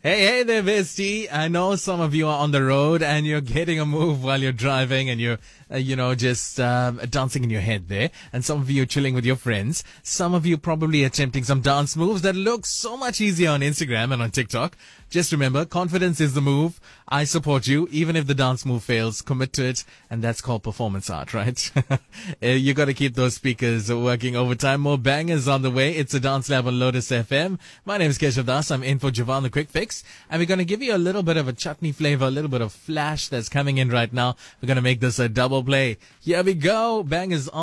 Hey there, Bestie. I know some of you are on the road and you're getting a move while you're driving and you're, just dancing in your head there. And some of you are chilling with your friends. Some of you probably attempting some dance moves that look so much easier on Instagram and on TikTok. Just remember, confidence is the move. I support you. Even if the dance move fails, commit to it. And that's called performance art, right? You got to keep those speakers working overtime. More bangers on the way. It's a Dance Lab on Lotus FM. My name is Keshav Das. I'm in for Javan the Quick Fix. And we're going to give you a little bit of a chutney flavor, a little bit of flash that's coming in right now. We're going to make this a double play. Here we go. Bangers on.